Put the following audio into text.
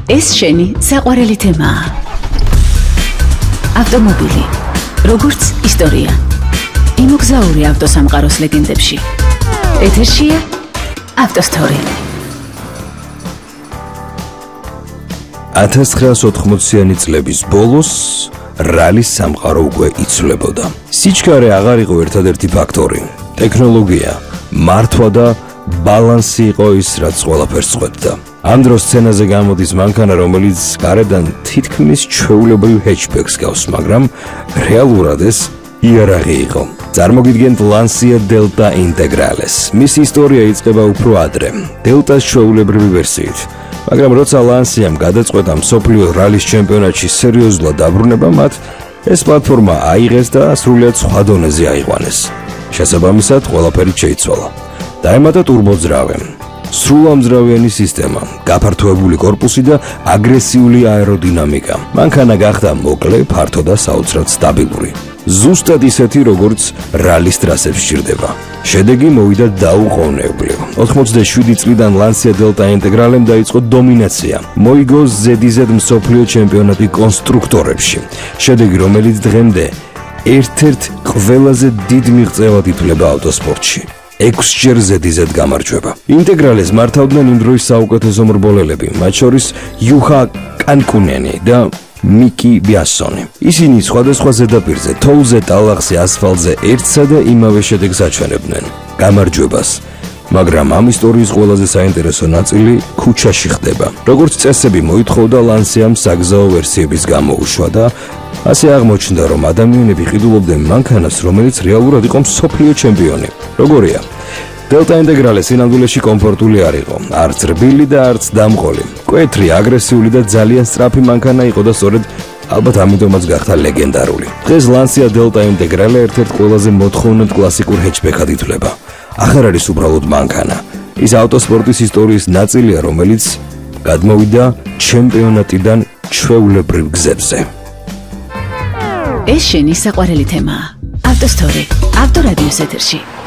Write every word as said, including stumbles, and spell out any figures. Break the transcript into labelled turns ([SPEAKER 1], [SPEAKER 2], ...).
[SPEAKER 1] ეს შენი საყვარელი თემაა. ავტომობილი, როგორც ისტორია. იმოგზაური ავტოსამყაროს ლეგენდებში. ეთერშია ავტოსტორი.
[SPEAKER 2] ათას ცხრაასოთხმოციანი წლების ბოლოს რალის სამყარო უკვე იცვლებოდა. სიჩქარე აღარ იყო ერთადერთი ფაქტორი. ტექნოლოგია, მართვა და ბალანსი იყო ის, რაც ყველაფერს წყვეტდა. ამ დროს სცენაზე გამოდის მანქანა, რომელიც გარედან თითქმის ჩვეულებრივ ჰეჩბექს გავს, მაგრამ რეალურად ეს იარაღი იყო. წარმოგიდგენთ Lancia Delta Integrales. მისი ისტორია იწყება უფრო ადრე, Delta-ს ჩვეულებრივი ვერსიით. მაგრამ როცა Lancia-მ გადაწყვეტა მსოფლიო რალის ჩემპიონატში სერიოზულად დაბრუნება, მათ ეს პლატფორმა აიღეს და სრულიად სხვა დონეზე აიყვანეს. შესაბამისად, ყველაფერი შეიცვალა. დაემატა ტურბოძრავე, სრულამძრავიანი სისტემა, გაფართოებული корпуსი და აგრესიული აეროდინამიკა. მანქანა გახდა მოკლე, ფართო და საოცრად სტაბილური. ზუსტად ისეთი, როგორც რალის ტრასებს სჭირდება. შედეგი მოვიდა დაუყოვნებლივ. ოთხმოცდაშვიდი წლიდან Lancia Delta Integrale-მ დაიწყო დომინაცია. მოიგო ზედიზედ მსოფლიო ჩემპიონატი კონსტრუქტორებში. შედეგი, რომელიც დღემდე ერთ-ერთ ყველაზე დიდ მიღწევად ითვლება ავტოსპორტში. ექვსჯერ ზედიზედ გამარჯვება. ინტეგრალეს მართავდნენ იმ დროის საუკეთესო მრბოლელები, მათ შორის იუჰა კანკუნენი და მიკი ბიასონი. ისინი სხვადასხვა ზედაპირზე, თოვლზე, ტალახზე, ასფალტზე ერთსა და იმავე შედეგს აჩვენებდნენ. გამარჯვებას. მაგრამ ამ ისტორიის ყველაზე საინტერესო ნაწილი ქუჩაში ხდება. როგორც წესები მოითხოვდა, Lancia-მ საგზაო ვერსიების გამოუშვა და ასე აღმოჩნდა, რომ ადამიანები ყიდულობდნენ მანქანას, რომელიც რეალურად იყო მსოფლიო ჩემპიონი. როგორია? Delta Integrale სინამდვილეში კომფორტული არ იყო, არც რბილი და არც დამყოლი. კვეთრი, აგრესიული და ძალიან სწრაფი მანქანა იყო და სწორედ ალბათ ამიტომაც გახდა ლეგენდარული. დღეს Lancia Delta Integrale ერთ-ერთ ყველაზე მოთხოვნად კლასიკურ ჰეჩბექად ითვლება. ახარ არის უბრალოდ მანქანა. ის ავტოსპორტის ისტორიის ნაწილია, რომელიც გადმოვიდა ჩემპიონატიდან ჩვეულებრივ გზებზე.
[SPEAKER 1] ეს შენი საყვარელი თემაა. ავტოსტორი, ავტორადიოს ეთერში.